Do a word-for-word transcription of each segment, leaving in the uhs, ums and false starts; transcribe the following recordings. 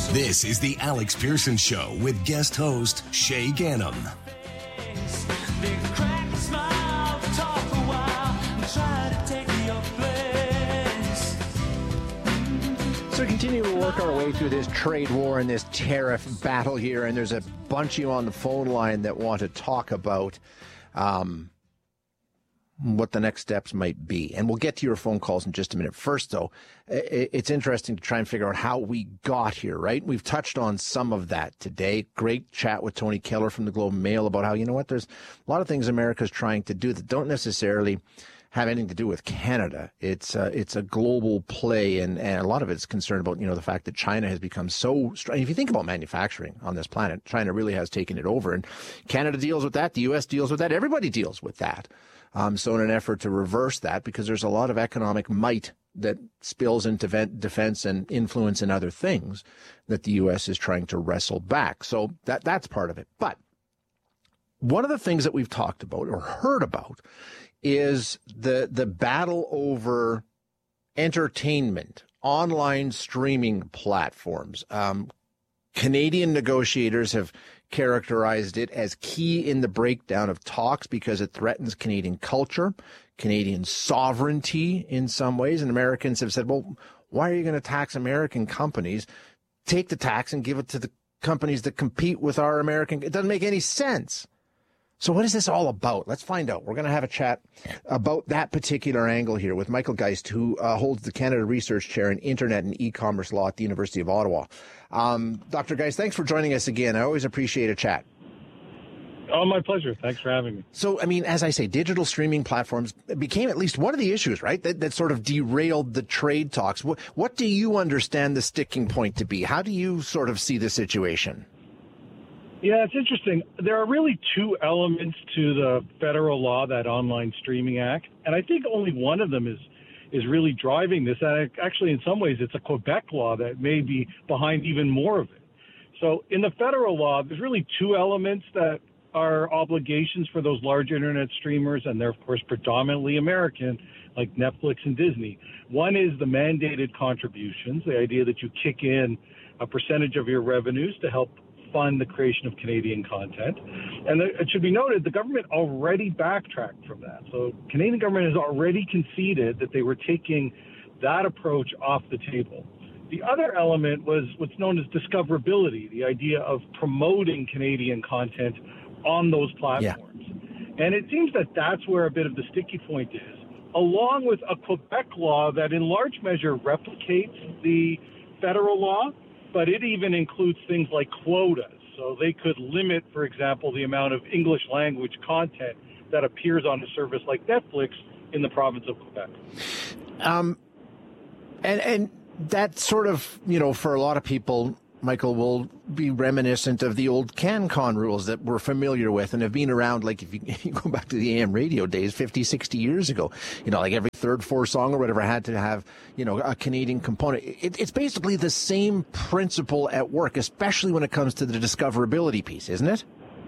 This is the Alex Pearson Show with guest host Shay Ganem. So we continue to work our way through this trade war and this tariff battle here, and there's a bunch of you on the phone line that want to talk about um, what the next steps might be. And we'll get to your phone calls in just a minute. First, though, it's interesting to try and figure out how we got here, right? We've touched on some of that today. Great chat with Tony Keller from the Globe and Mail about how, you know what, there's a lot of things America's trying to do that don't necessarily have anything to do with Canada. It's uh, it's a global play, and, and a lot of it's concerned about, you know, the fact that China has become so strong. If you think about manufacturing on this planet, China really has taken it over, and Canada deals with that. The U S deals with that. Everybody deals with that. Um, so in an effort to reverse that, because there's a lot of economic might that spills into defense and influence and other things that the U S is trying to wrestle back. So that that's part of it. But one of the things that we've talked about or heard about is the the battle over entertainment, online streaming platforms. Um, Canadian negotiators have characterized it as key in the breakdown of talks because it threatens Canadian culture, Canadian sovereignty in some ways. And Americans have said, well, why are you going to tax American companies? Take the tax and give it to the companies that compete with our American. It doesn't make any sense. So what is this all about? Let's find out. We're going to have a chat about that particular angle here with Michael Geist, who uh, holds the Canada Research Chair in Internet and E-commerce Law at the University of Ottawa. Um, Doctor Geist, thanks for joining us again. I always appreciate a chat. Oh, my pleasure. Thanks for having me. So, I mean, as I say, digital streaming platforms became at least one of the issues, right, that, that sort of derailed the trade talks. What, what do you understand the sticking point to be? How do you sort of see the situation? Yeah, it's interesting. There are really two elements to the federal law, that Online Streaming Act, and I think only one of them is is really driving this. And actually, in some ways, it's a Quebec law that may be behind even more of it. So in the federal law, there's really two elements that are obligations for those large internet streamers, and they're, of course, predominantly American, like Netflix and Disney. One is the mandated contributions, the idea that you kick in a percentage of your revenues to help fund the creation of Canadian content. And it should be noted, the government already backtracked from that. So Canadian government has already conceded that they were taking that approach off the table. The other element was what's known as discoverability, the idea of promoting Canadian content on those platforms. Yeah. And it seems that that's where a bit of the sticky point is, along with a Quebec law that in large measure replicates the federal law, but it even includes things like quotas. So they could limit, for example, the amount of English language content that appears on a service like Netflix in the province of Quebec. Um, and, and that sort of, you know, for a lot of people, Michael, will be reminiscent of the old CanCon rules that we're familiar with and have been around, like if you, you go back to the A M radio days, fifty, sixty years ago, you know, like every third, fourth song or whatever had to have, you know, a Canadian component. It, it's basically the same principle at work, especially when it comes to the discoverability piece, isn't it?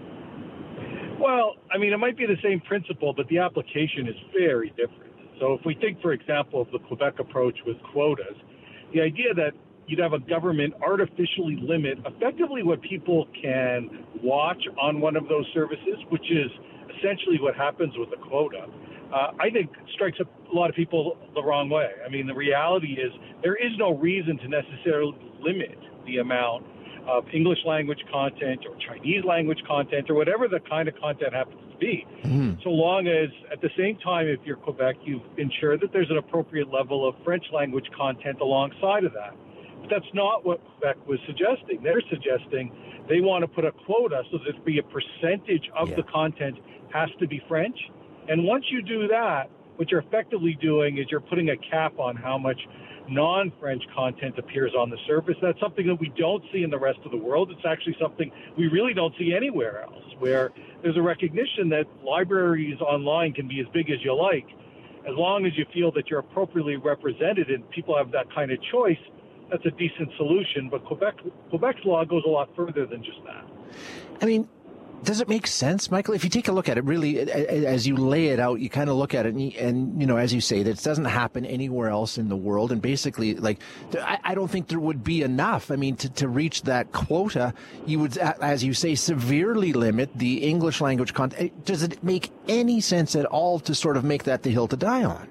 Well, I mean, it might be the same principle, but the application is very different. So if we think, for example, of the Quebec approach with quotas, the idea that you'd have a government artificially limit effectively what people can watch on one of those services, which is essentially what happens with a quota, uh, I think strikes a lot of people the wrong way. I mean, the reality is there is no reason to necessarily limit the amount of English language content or Chinese language content or whatever the kind of content happens to be, mm-hmm. so long as at the same time, if you're Quebec, you've ensured that there's an appropriate level of French language content alongside of that. But that's not what Quebec was suggesting. They're suggesting they want to put a quota so that there be a percentage of yeah. the content has to be French. And once you do that, what you're effectively doing is you're putting a cap on how much non-French content appears on the service. That's something that we don't see in the rest of the world. It's actually something we really don't see anywhere else, where there's a recognition that libraries online can be as big as you like. As long as you feel that you're appropriately represented and people have that kind of choice, that's a decent solution. But Quebec, Quebec's law goes a lot further than just that. I mean, Does it make sense, Michael? If you take a look at it, really, as you lay it out, you kind of look at it, and, and you know, as you say, that it doesn't happen anywhere else in the world. And basically, like, I, I don't think there would be enough. I mean, to, to reach that quota, you would, as you say, severely limit the English language content. Does it make any sense at all to sort of make that the hill to die on?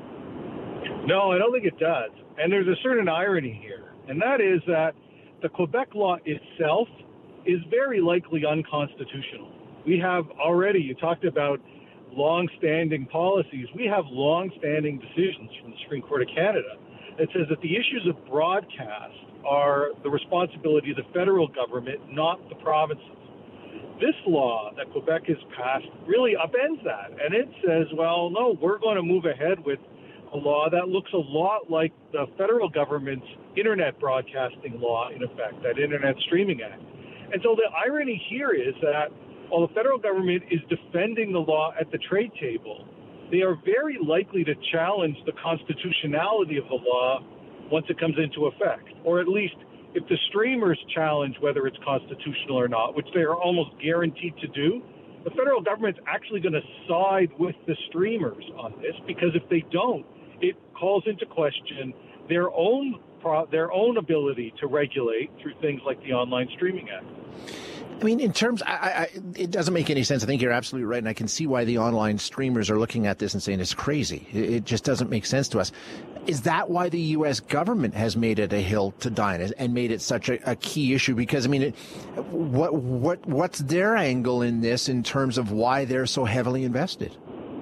No, I don't think it does. And there's a certain irony here, and that is that the Quebec law itself is very likely unconstitutional. We have already, you talked about long-standing policies. We have long-standing decisions from the Supreme Court of Canada that says that the issues of broadcast are the responsibility of the federal government, not the provinces. This law that Quebec has passed really upends that, and it says, well, no, we're going to move ahead with a law that looks a lot like the federal government's internet broadcasting law, in effect, that Internet Streaming Act. And so the irony here is that while the federal government is defending the law at the trade table, they are very likely to challenge the constitutionality of the law once it comes into effect. Or at least if the streamers challenge whether it's constitutional or not, which they are almost guaranteed to do, the federal government's actually going to side with the streamers on this, because if they don't, it calls into question their own their own ability to regulate through things like the Online Streaming Act. I mean, in terms, I, I, it doesn't make any sense. I think you're absolutely right, and I can see why the online streamers are looking at this and saying it's crazy. It, it just doesn't make sense to us. Is that why the U S government has made it a hill to die on and made it such a, a key issue? Because, I mean, it, what what what's their angle in this in terms of why they're so heavily invested?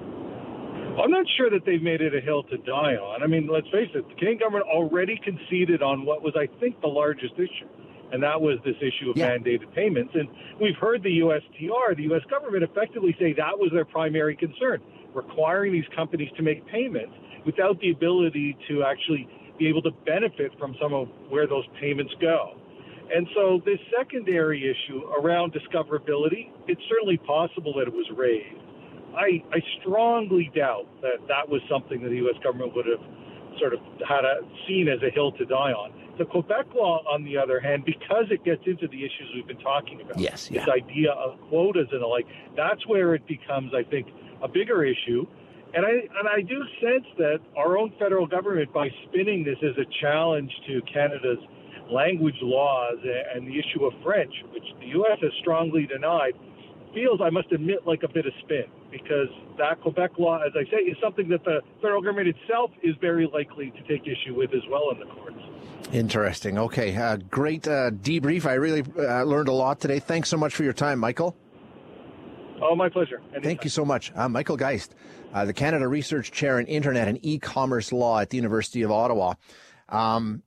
I'm not sure that they've made it a hill to die on. I mean, let's face it, the Canadian government already conceded on what was, I think, the largest issue, and that was this issue of yeah. mandated payments. And we've heard the U S T R, the U S government, effectively say that was their primary concern, requiring these companies to make payments without the ability to actually be able to benefit from some of where those payments go. And so this secondary issue around discoverability, it's certainly possible that it was raised. I, I strongly doubt that that was something that the U S government would have sort of had a, seen as a hill to die on. The Quebec law, on the other hand, because it gets into the issues we've been talking about, yes, yeah. this idea of quotas and the like, that's where it becomes, I think, a bigger issue. And I and I do sense that our own federal government, by spinning this as a challenge to Canada's language laws and the issue of French, which the U S has strongly denied, feels, I must admit, like a bit of spin, because that Quebec law, as I say, is something that the federal government itself is very likely to take issue with as well in the courts. Interesting. Okay, uh, great uh, debrief. I really uh, learned a lot today. Thanks so much for your time, Michael. Oh, my pleasure. Anytime. Thank you so much. Uh, Michael Geist, uh, the Canada Research Chair in Internet and E-commerce Law at the University of Ottawa. Um,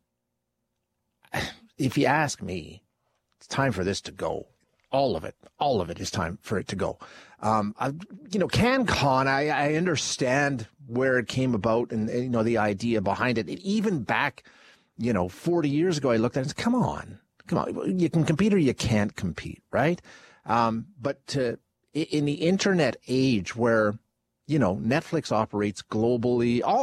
if you ask me, it's time for this to go. All of it, all of it is time for it to go. Um, I, you know, CanCon, I, I understand where it came about and, and, you know, the idea behind it. it. Even back, you know, forty years ago, I looked at it and said, come on, come on. You can compete or you can't compete, right? Um, but to, in the internet age where, you know, Netflix operates globally, all